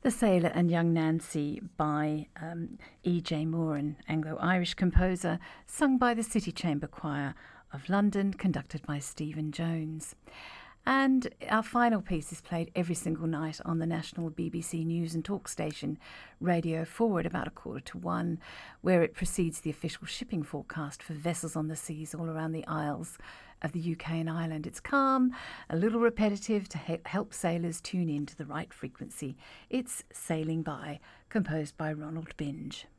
The Sailor and Young Nancy by E.J. Moore, an Anglo-Irish composer, sung by the City Chamber Choir of London, conducted by Stephen Jones. And our final piece is played every single night on the national BBC News and Talk station, Radio Forward, about 1:45, where it precedes the official shipping forecast for vessels on the seas all around the Isles of the UK and Ireland. It's calm, a little repetitive to help sailors tune in to the right frequency. It's Sailing By, composed by Ronald Binge.